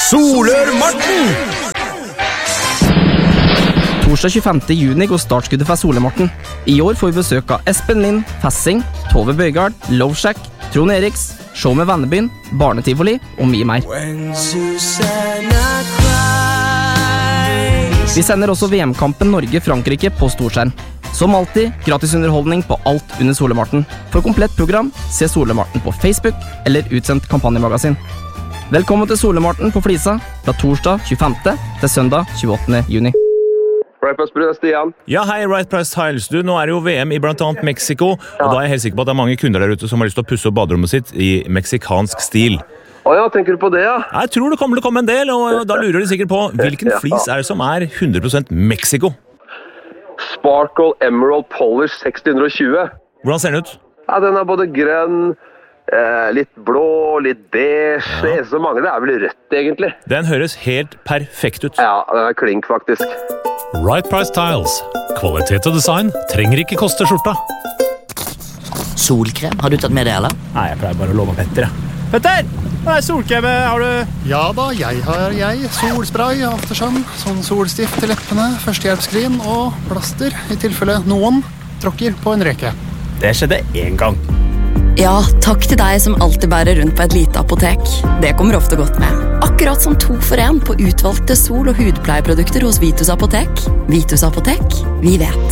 Solør-Marten! Torsdag 25. juni går startskuddet for Solør-Marten. I år får vi besøk av Espen Lind, Fassing, Tove Bøygard, Loveshack, Trond Eriks, Show med Vennebyen, Barnetivoli og mye mer. Vi sender også VM-kampen Norge-Frankrike på storskjerm. Som alltid, gratis underholdning på alt under Solør-Marten. For komplett program, se Solør-Marten på Facebook eller utsendt kampanjemagasin. Velkommen til Solør-Marten på Flisa fra torsdag 25. til søndag 28. juni. Right Price Tiles, Stian. Ja, hei, Right Price Tiles. Du, nå er det jo VM i blant annet Mexico, og da er jeg helt sikker på at det er mange kunder der ute som har lyst til å pusse opp baderommet sitt i meksikansk stil. Ja, tenker du på det, ja? Jeg tror det kommer til å komme en del, og da lurer de sikkert på hvilken flis er det som er 100% Mexico? Sparkle Emerald Polish 620. Hvordan ser den ut? Ja, den er både grønn, litt blå, litt beige. Det eneste som mangler er vel rødt, egentlig. Den høres helt perfekt ut. Ja, den er klink, faktisk. Right Price Tiles. Kvalitet og design trenger ikke koste skjorta. Solkrem, har du tatt med det, eller? Nei, jeg pleier bare å love Petter, jeg. Petter! Det er solkrem, har du? Ja da, jeg. Solspray, aftersun, sånn solstift til leppene, førstehjelpskrim og plaster, i tilfelle noen tråkker på en reke. Det skjedde en gang. Ja, takk til deg som alltid bærer rundt på et lite apotek. Det kommer ofte godt med. Akkurat som 2 for 1 på utvalgte sol- og hudpleieprodukter hos Vitus Apotek. Vitus Apotek, vi vet.